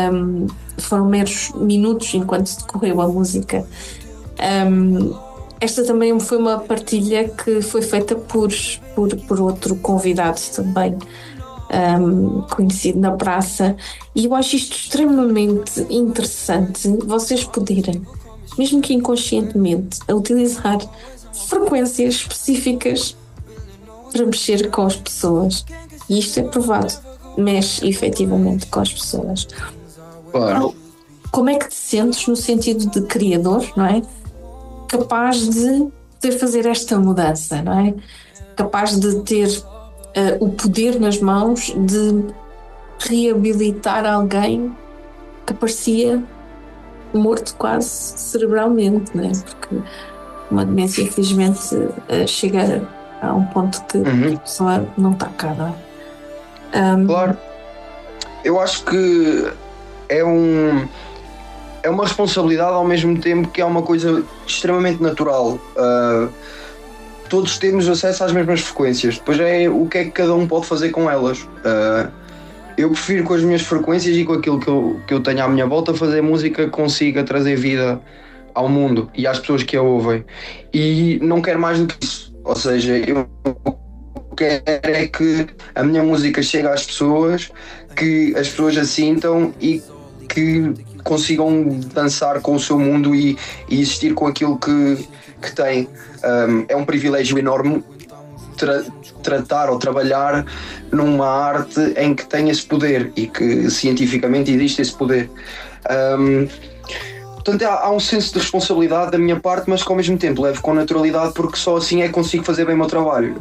foram meros minutos enquanto decorreu a música. Esta também foi uma partilha que foi feita por outro convidado também, conhecido na praça, e eu acho isto extremamente interessante, vocês poderem, mesmo que inconscientemente, a utilizar frequências específicas para mexer com as pessoas, e isto é provado, mexe efetivamente com as pessoas. Claro. Como é que te sentes no sentido de criador, não é? Capaz de poder fazer esta mudança, não é? Capaz de ter o poder nas mãos de reabilitar alguém que parecia morto quase cerebralmente, não é? Porque uma demência, infelizmente, chega a um ponto que a pessoa não está cá, não é? Claro. Eu acho que é uma responsabilidade ao mesmo tempo que é uma coisa extremamente natural. Todos temos acesso às mesmas frequências, depois é o que é que cada um pode fazer com elas. Eu prefiro com as minhas frequências e com aquilo que eu tenho à minha volta fazer música que consiga trazer vida ao mundo e às pessoas que a ouvem, e não quero mais do que isso. Ou seja, eu quero é que a minha música chegue às pessoas, que as pessoas a sintam e que consigam dançar com o seu mundo e existir com aquilo que têm. É um privilégio enorme tratar ou trabalhar numa arte em que tem esse poder e que cientificamente existe esse poder. Portanto, há um senso de responsabilidade da minha parte, mas que ao mesmo tempo levo com naturalidade, porque só assim é que consigo fazer bem o meu trabalho.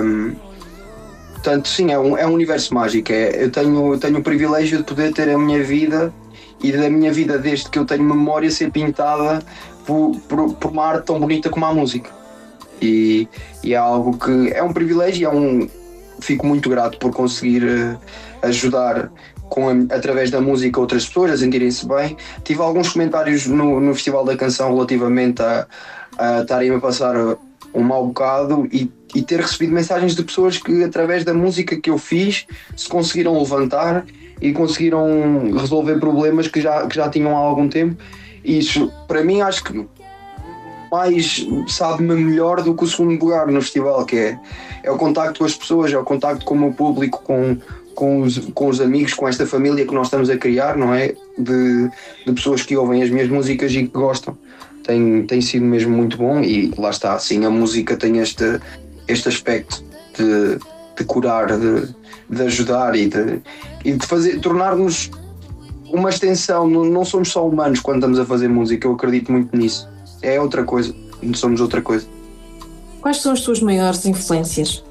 Portanto, sim, é um universo mágico. Eu tenho o privilégio de poder ter a minha vida, e da minha vida desde que eu tenho memória ser pintada por uma arte tão bonita como a música. E é algo que é um privilégio, fico muito grato por conseguir ajudar através da música outras pessoas a sentirem-se bem. Tive alguns comentários no Festival da Canção relativamente a estarem a passar um mau bocado e ter recebido mensagens de pessoas que através da música que eu fiz se conseguiram levantar e conseguiram resolver problemas que já tinham há algum tempo. E isso, para mim, acho que mais sabe-me melhor do que o segundo lugar no festival, que é o contacto com as pessoas, é o contacto com o meu público, com os amigos, com esta família que nós estamos a criar, não é? De pessoas que ouvem as minhas músicas e que gostam. Tem sido mesmo muito bom, e lá está, sim, a música tem este aspecto de curar, de ajudar e de fazer, tornar-nos uma extensão. Não somos só humanos quando estamos a fazer música, eu acredito muito nisso. É outra coisa, somos outra coisa. Quais são as tuas maiores influências?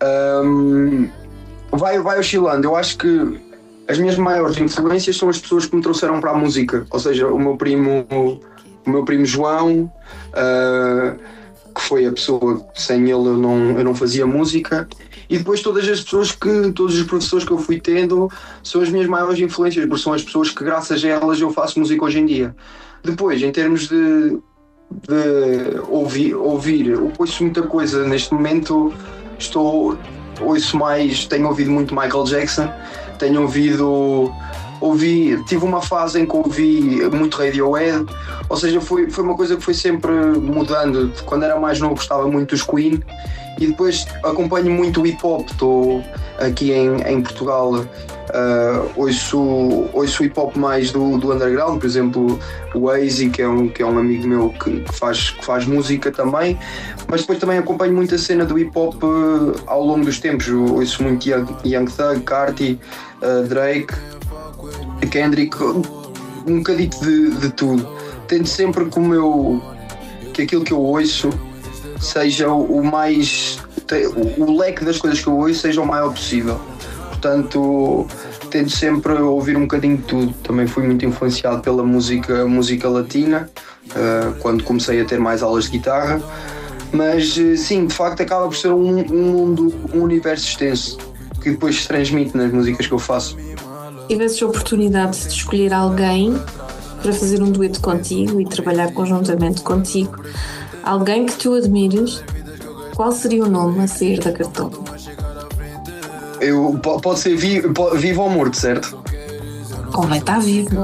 Vai oscilando. Eu acho que as minhas maiores influências são as pessoas que me trouxeram para a música, ou seja, o meu primo João, que foi a pessoa que sem ele eu não fazia música, e depois todos os professores que eu fui tendo são as minhas maiores influências, porque são as pessoas que graças a elas eu faço música hoje em dia. Depois, em termos de ouvir, eu ouço muita coisa neste momento. Tenho ouvido muito Michael Jackson, tive uma fase em que ouvi muito Radiohead, ou seja, foi uma coisa que foi sempre mudando. Quando era mais novo gostava muito dos Queen, e depois acompanho muito o hip hop. Estou aqui em Portugal, ouço hip hop mais do underground, por exemplo o Wazy, que é um amigo meu que faz música também, mas depois também acompanho muito a cena do hip hop ao longo dos tempos. Ouço muito Young Thug, Carti, Drake, Kendrick, um bocadito de tudo. Tento sempre que aquilo que eu ouço seja o leque das coisas que eu ouço seja o maior possível. Portanto, tento sempre ouvir um bocadinho de tudo. Também fui muito influenciado pela música latina, quando comecei a ter mais aulas de guitarra. Mas sim, de facto acaba por ser um universo extenso que depois se transmite nas músicas que eu faço. Tivesses a oportunidade de escolher alguém para fazer um dueto contigo e trabalhar conjuntamente contigo, alguém que tu admires, qual seria o nome a sair da cartola? Pode ser vivo ou morto, certo? Convém estar vivo.